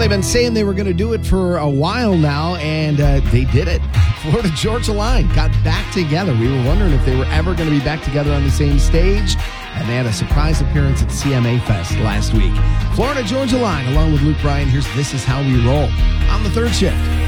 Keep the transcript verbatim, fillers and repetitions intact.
they've been saying they were going to do it for a while now, and uh, they did it. Florida Georgia Line got back together. We were wondering if they were ever going to be back together on the same stage, and they had a surprise appearance at C M A Fest last week. Florida Georgia Line, along with Luke Bryan, here's This Is How We Roll on the third shift.